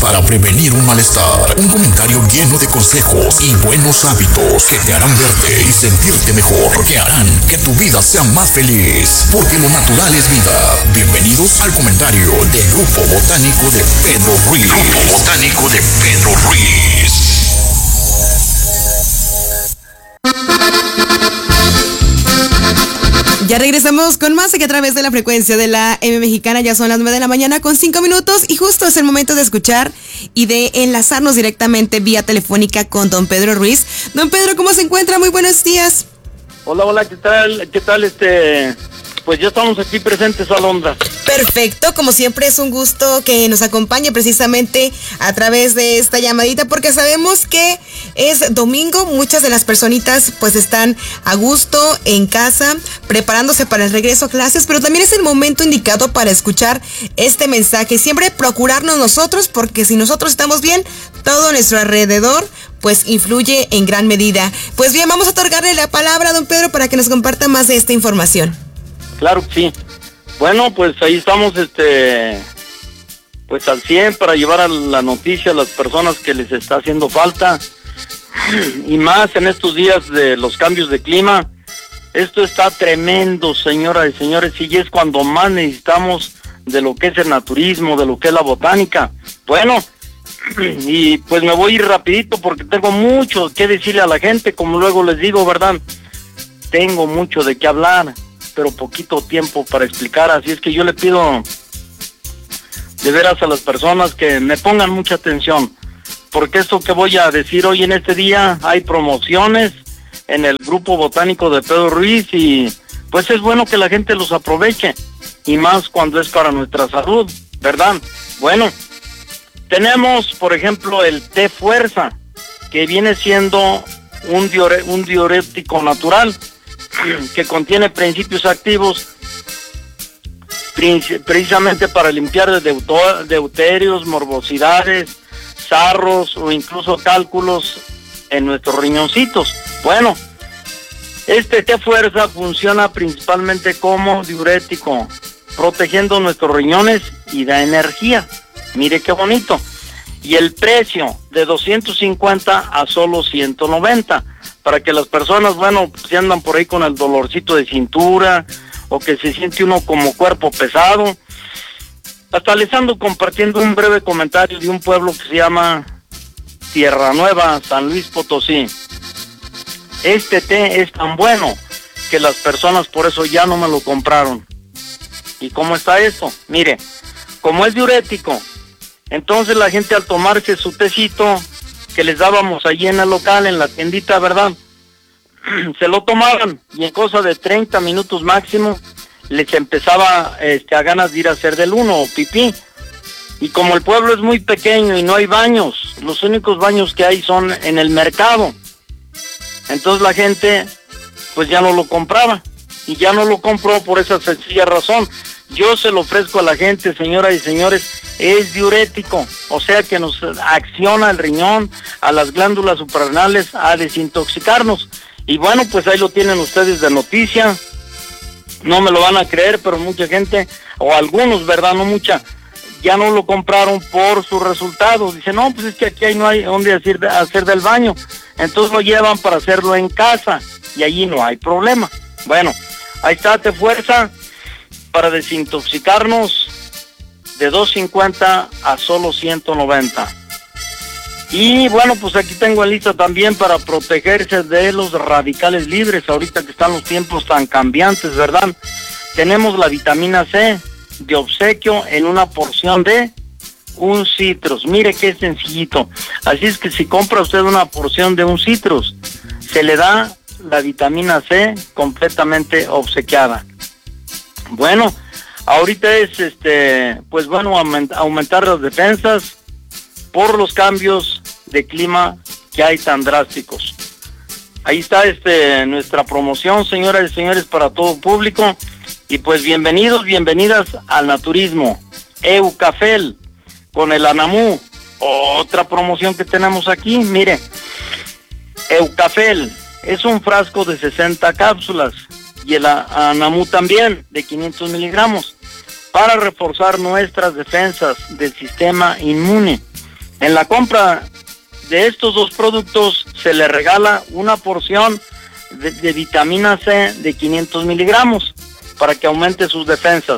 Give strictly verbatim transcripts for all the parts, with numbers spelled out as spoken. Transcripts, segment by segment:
para prevenir un malestar. Un comentario lleno de consejos y buenos hábitos que te harán verte y sentirte mejor, que harán que tu vida sea más feliz, porque lo natural es vida. Bienvenidos al comentario del Grupo Botánico de Pedro Ruiz. Grupo Botánico de Pedro Ruiz. Ya regresamos con más aquí a través de la frecuencia de la M Mexicana. Ya son las nueve de la mañana con cinco minutos y justo es el momento de escuchar y de enlazarnos directamente vía telefónica con don Pedro Ruiz. Don Pedro, ¿cómo se encuentra? Muy buenos días. Hola, hola, ¿qué tal? ¿Qué tal este...? Pues ya estamos aquí presentes, Alondra. Perfecto, como siempre es un gusto que nos acompañe precisamente a través de esta llamadita, porque sabemos que es domingo, muchas de las personitas pues están a gusto en casa, preparándose para el regreso a clases, pero también es el momento indicado para escuchar este mensaje, siempre procurarnos nosotros, porque si nosotros estamos bien, todo a nuestro alrededor pues influye en gran medida. Pues bien, vamos a otorgarle la palabra a don Pedro para que nos comparta más de esta información. Claro que sí. Bueno, pues ahí estamos, este, pues al cien para llevar a la noticia a las personas que les está haciendo falta, y más en estos días de los cambios de clima. Esto está tremendo, señoras y señores, y es cuando más necesitamos de lo que es el naturismo, de lo que es la botánica. Bueno, y pues me voy a ir rapidito porque tengo mucho que decirle a la gente, como luego les digo, ¿verdad? Tengo mucho de qué hablar, pero poquito tiempo para explicar, así es que yo le pido de veras a las personas que me pongan mucha atención, porque esto que voy a decir hoy en este día, hay promociones en el Grupo Botánico de Pedro Ruiz y pues es bueno que la gente los aproveche, y más cuando es para nuestra salud, ¿verdad? Bueno, tenemos por ejemplo el té fuerza, que viene siendo un, diure, un diurético natural, que contiene principios activos precisamente para limpiar deuterios, morbosidades, sarros o incluso cálculos en nuestros riñoncitos. Bueno, este té fuerza funciona principalmente como diurético, protegiendo nuestros riñones y da energía. Mire qué bonito. Y el precio de doscientos cincuenta a solo ciento noventa, para que las personas, bueno, si andan por ahí con el dolorcito de cintura o que se siente uno como cuerpo pesado. Hasta les ando compartiendo un breve comentario de un pueblo que se llama Tierra Nueva, San Luis Potosí. Este té es tan bueno que las personas por eso ya no me lo compraron. ¿Y cómo está esto? Mire, como es diurético, entonces la gente al tomarse su tecito que les dábamos allí en el local, en la tiendita, ¿verdad? Se lo tomaban y en cosa de treinta minutos máximo les empezaba este, a ganas de ir a hacer del uno o pipí. Y como el pueblo es muy pequeño y no hay baños, los únicos baños que hay son en el mercado. Entonces la gente pues ya no lo compraba, y ya no lo compró por esa sencilla razón. Yo se lo ofrezco a la gente, señoras y señores, es diurético, o sea que nos acciona el riñón, a las glándulas suprarrenales, a desintoxicarnos. Y bueno, pues ahí lo tienen ustedes de noticia. No me lo van a creer, pero mucha gente, o algunos, ¿verdad? No mucha, ya no lo compraron por sus resultados. Dicen, no, pues es que aquí no hay donde hacer, hacer del baño. Entonces lo llevan para hacerlo en casa, y allí no hay problema. Bueno, ahí está, té fuerza para desintoxicarnos, de doscientos cincuenta a solo ciento noventa. Y bueno, pues aquí tengo en lista también para protegerse de los radicales libres, ahorita que están los tiempos tan cambiantes, ¿verdad? Tenemos la vitamina C de obsequio en una porción de un citrus. Mire qué sencillito. Así es que si compra usted una porción de un citrus, se le da la vitamina C completamente obsequiada. Bueno, ahorita es este, pues bueno, aumentar las defensas por los cambios de clima que hay tan drásticos. Ahí está este nuestra promoción, señoras y señores, para todo público. Y pues bienvenidos, bienvenidas al naturismo. Eucafel con el Anamú, otra promoción que tenemos aquí. Mire, Eucafel es un frasco de sesenta cápsulas y el Anamú también de quinientos miligramos para reforzar nuestras defensas del sistema inmune. En la compra de estos dos productos se le regala una porción de, de vitamina C de quinientos miligramos para que aumente sus defensas.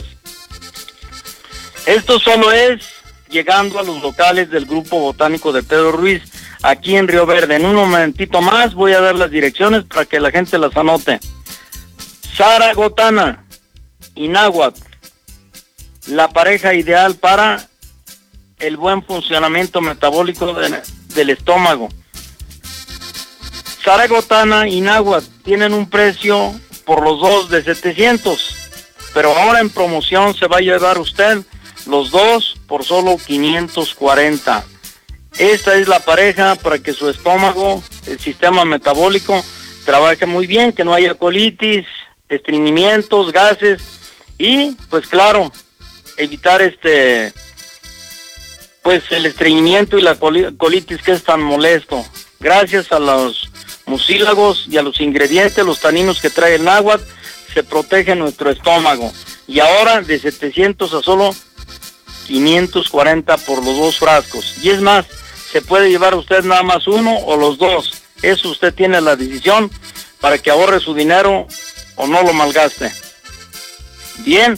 Esto solo es llegando a los locales del Grupo Botánico de Pedro Ruiz, aquí en Río Verde. En un momentito más voy a dar las direcciones para que la gente las anote. Saragotana y Náhuatl, la pareja ideal para el buen funcionamiento metabólico de, del estómago. Saragotana y Náhuatl tienen un precio por los dos de setecientos, pero ahora en promoción se va a llevar usted los dos por solo quinientos cuarenta. Esta es la pareja para que su estómago, el sistema metabólico, trabaje muy bien, que no haya colitis, estreñimientos, gases y, pues claro, evitar este, pues el estreñimiento y la colitis que es tan molesto. Gracias a los mucílagos y a los ingredientes, los taninos que trae el náhuatl, se protege nuestro estómago. Y ahora de setecientos a solo quinientos cuarenta por los dos frascos. Y es más, se puede llevar usted nada más uno o los dos. Eso usted tiene la decisión para que ahorre su dinero o no lo malgaste. Bien,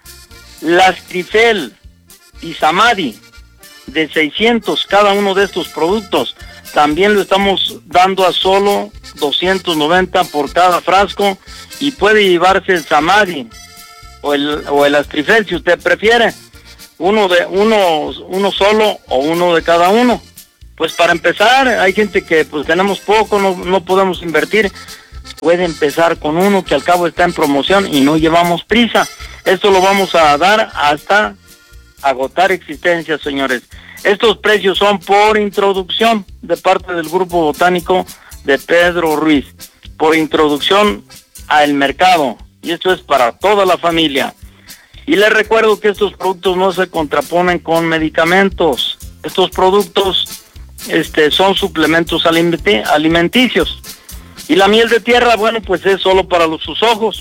Lastrifel y Samadhi de seiscientos cada uno de estos productos también lo estamos dando a solo doscientos noventa por cada frasco, y puede llevarse el Samadhi o el, o el Lastrifel si usted prefiere. Uno de uno uno solo o uno de cada uno. Pues para empezar, hay gente que pues tenemos poco, no, no podemos invertir. Puede empezar con uno que al cabo está en promoción y no llevamos prisa. Esto lo vamos a dar hasta agotar existencias, señores. Estos precios son por introducción de parte del Grupo Botánico de Pedro Ruiz, por introducción al mercado, y esto es para toda la familia. Y les recuerdo que estos productos no se contraponen con medicamentos. Estos productos este, son suplementos alimenticios. Y la miel de tierra, bueno, pues es solo para los, sus ojos.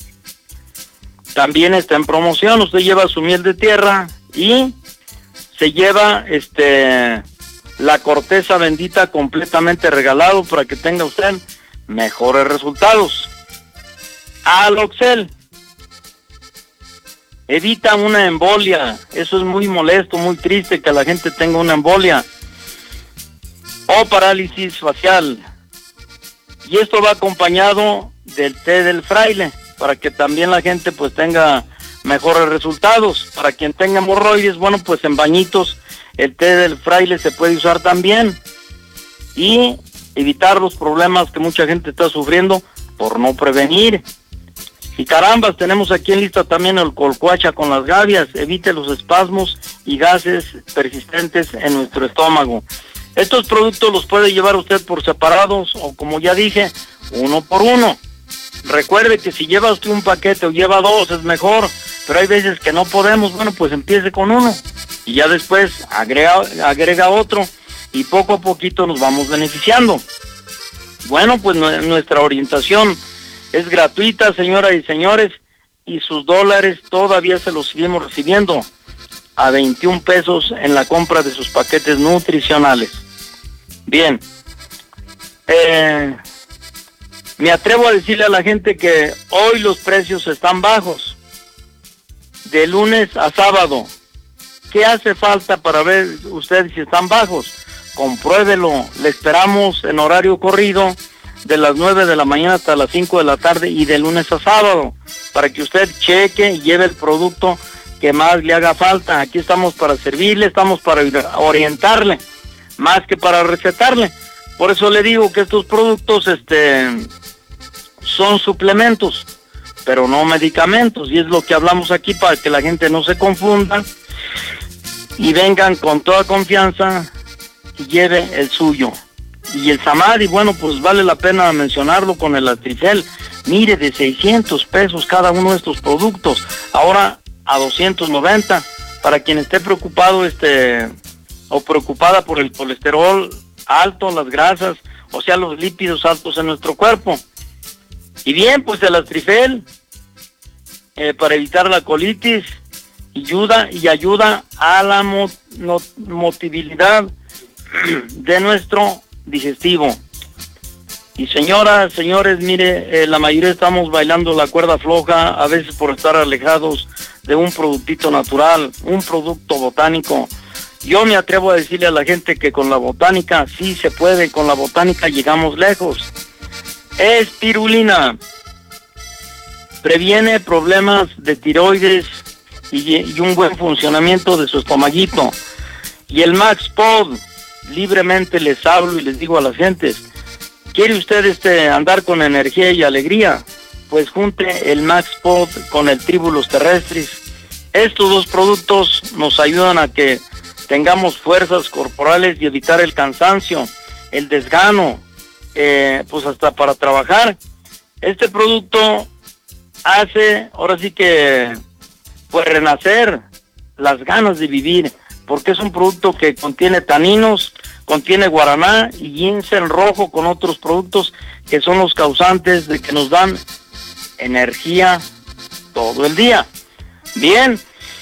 También está en promoción. Usted lleva su miel de tierra y se lleva este la corteza bendita completamente regalado para que tenga usted mejores resultados. Aloxel evita una embolia. Eso es muy molesto, muy triste que la gente tenga una embolia o parálisis facial. Y esto va acompañado del té del fraile para que también la gente pues tenga mejores resultados. Para quien tenga hemorroides, bueno, pues en bañitos el té del fraile se puede usar también y evitar los problemas que mucha gente está sufriendo por no prevenir. Y carambas, tenemos aquí en lista también el colcuacha con las gavias. Evite los espasmos y gases persistentes en nuestro estómago. Estos productos los puede llevar usted por separados o, como ya dije, uno por uno. Recuerde que si lleva usted un paquete o lleva dos es mejor, pero hay veces que no podemos. Bueno, pues empiece con uno y ya después agrega, agrega otro y poco a poquito nos vamos beneficiando. Bueno, pues nuestra orientación es gratuita, señoras y señores, y sus dólares todavía se los seguimos recibiendo a veintiún pesos en la compra de sus paquetes nutricionales. Bien, eh, me atrevo a decirle a la gente que hoy los precios están bajos, de lunes a sábado. ¿Qué hace falta para ver usted si están bajos? Compruébelo, le esperamos en horario corrido de las nueve de la mañana hasta las cinco de la tarde y de lunes a sábado, para que usted cheque y lleve el producto que más le haga falta. Aquí estamos para servirle, estamos para orientarle, más que para recetarle. Por eso le digo que estos productos este, son suplementos, pero no medicamentos, y es lo que hablamos aquí para que la gente no se confunda y vengan con toda confianza y lleve el suyo. Y el Samadhi, bueno, pues vale la pena mencionarlo con el Lastrifel. Mire, de seiscientos pesos cada uno de estos productos, ahora a doscientos noventa, para quien esté preocupado este o preocupada por el colesterol alto, las grasas, o sea, los lípidos altos en nuestro cuerpo. Y bien, pues el Lastrifel eh, para evitar la colitis y ayuda, y ayuda a la mo- no, motilidad de nuestro digestivo. Y señoras, señores, mire, eh, la mayoría estamos bailando la cuerda floja, a veces por estar alejados de un productito natural, un producto botánico. Yo me atrevo a decirle a la gente que con la botánica sí se puede, con la botánica llegamos lejos. Espirulina previene problemas de tiroides y, y un buen funcionamiento de su estomaguito. Y el Max Pod, libremente les hablo y les digo a las gentes, ¿quiere usted este, andar con energía y alegría? Pues junte el Max Pod con el Tribulus terrestris. Estos dos productos nos ayudan a que tengamos fuerzas corporales y evitar el cansancio, el desgano, eh, pues hasta para trabajar. Este producto hace, ahora sí que, pues renacer las ganas de vivir, porque es un producto que contiene taninos, contiene guaraná y ginseng rojo con otros productos que son los causantes de que nos dan energía todo el día. Bien,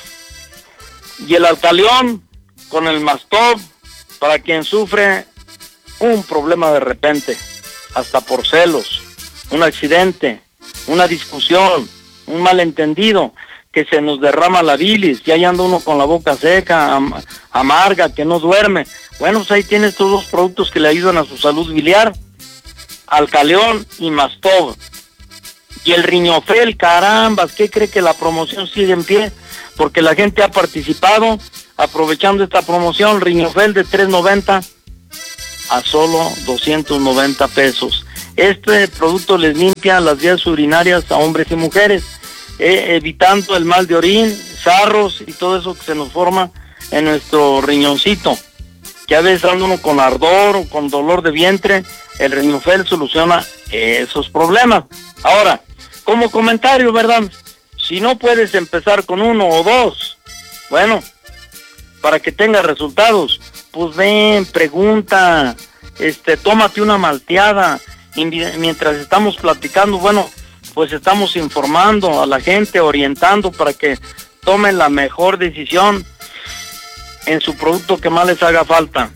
y el alcaleón con el Mastop para quien sufre un problema de repente, hasta por celos, un accidente, una discusión, un malentendido, que se nos derrama la bilis, y ahí anda uno con la boca seca, am amarga, que no duerme. Bueno, pues ahí tiene estos dos productos que le ayudan a su salud biliar, Alcaleón y Mastop. Y el Riñofel, carambas, ¿qué cree que la promoción sigue en pie? Porque la gente ha participado, aprovechando esta promoción, Riñofel de tres noventa a solo doscientos noventa pesos. Este producto les limpia las vías urinarias a hombres y mujeres, eh, evitando el mal de orín, sarros y todo eso que se nos forma en nuestro riñoncito, que a veces anda uno con ardor o con dolor de vientre. El Riñofel soluciona esos problemas. Ahora, como comentario, ¿verdad? Si no puedes empezar con uno o dos, bueno, para que tengas resultados, pues ven, pregunta, este, tómate una malteada, y mientras estamos platicando, bueno, pues estamos informando a la gente, orientando para que tomen la mejor decisión en su producto que más les haga falta.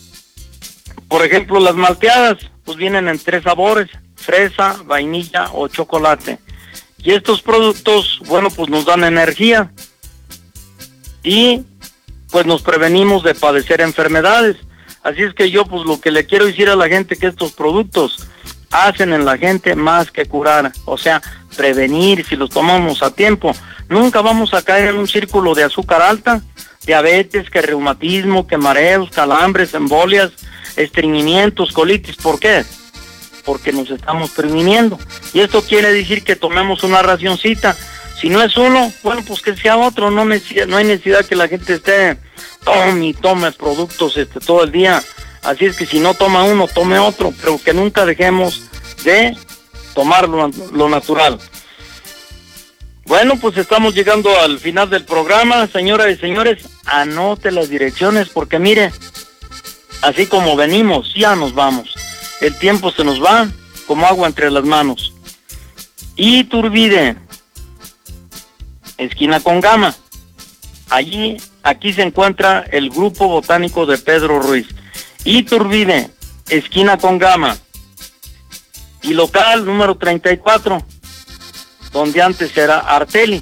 Por ejemplo, las malteadas, pues vienen en tres sabores, fresa, vainilla o chocolate. Y estos productos, bueno, pues nos dan energía y pues nos prevenimos de padecer enfermedades. Así es que yo pues lo que le quiero decir a la gente, que estos productos hacen en la gente más que curar, o sea, prevenir si los tomamos a tiempo. Nunca vamos a caer en un círculo de azúcar alta, diabetes, que reumatismo, que mareos, calambres, embolias, estreñimientos, colitis. ¿Por qué? Porque nos estamos previniendo. Y esto quiere decir que tomemos una racioncita. Si no es uno, bueno, pues que sea otro. No, no hay necesidad que la gente esté tome y tome productos este, todo el día. Así es que si no toma uno, tome otro, pero que nunca dejemos de tomar lo, lo natural. Bueno, pues estamos llegando al final del programa. Señoras y señores, anote las direcciones, porque mire, así como venimos, ya nos vamos. El tiempo se nos va como agua entre las manos. Iturbide, esquina con Gama. Allí, aquí se encuentra el Grupo Botánico de Pedro Ruiz. Iturbide, esquina con Gama. Y local número treinta y cuatro, donde antes era Arteli.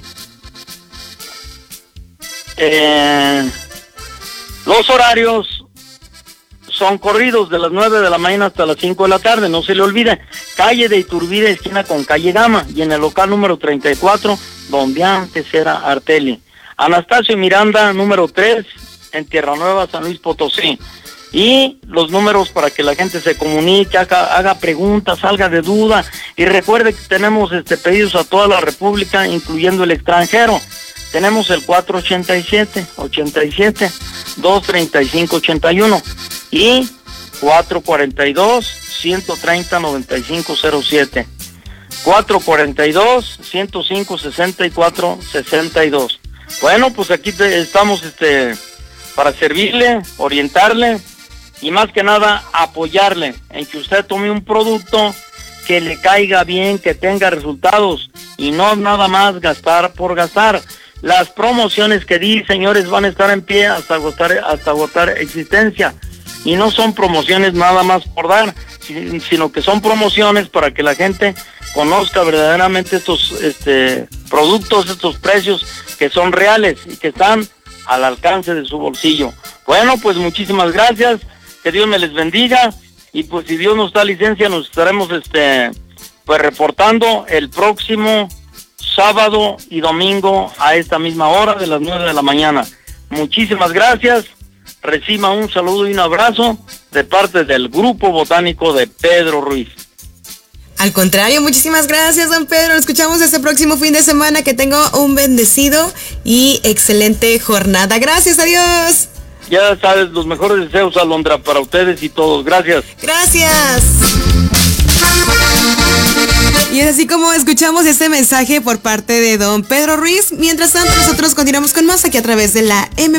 Eh, los horarios son corridos de las nueve de la mañana hasta las cinco de la tarde, no se le olvide. Calle de Iturbide, esquina con calle Gama, y en el local número treinta y cuatro, donde antes era Arteli. Anastasio Miranda, número tres, en Tierra Nueva, San Luis Potosí. Y los números para que la gente se comunique, haga, haga preguntas, salga de duda. Y recuerde que tenemos este pedidos a toda la República, incluyendo el extranjero. Tenemos el cuatro ochenta y siete, ochenta y siete, dos treinta y cinco, ochenta y uno y cuatro cuarenta y dos, ciento treinta, noventa y cinco cero siete. cuatro cuarenta y dos, ciento cinco, sesenta y cuatro, sesenta y dos. Bueno, pues aquí te, estamos este para servirle, orientarle y más que nada apoyarle en que usted tome un producto que le caiga bien, que tenga resultados y no nada más gastar por gastar. Las promociones que di, señores, van a estar en pie hasta agotar, hasta agotar existencia. y no son promociones nada más por dar, sino que son promociones para que la gente conozca verdaderamente estos este, productos, estos precios que son reales y que están al alcance de su bolsillo. Bueno, pues muchísimas gracias, que Dios me les bendiga, y pues si Dios nos da licencia nos estaremos este pues reportando el próximo sábado y domingo a esta misma hora de las nueve de la mañana. Muchísimas gracias, reciba un saludo y un abrazo de parte del Grupo Botánico de Pedro Ruiz. Al contrario, muchísimas gracias, don Pedro. Nos escuchamos este próximo fin de semana. Que tenga un bendecido y excelente jornada. Gracias, adiós. Ya sabes, los mejores deseos, Alondra, para ustedes y todos. Gracias. Gracias. Y es así como escuchamos este mensaje por parte de don Pedro Ruiz. Mientras tanto, nosotros continuamos con más aquí a través de la M.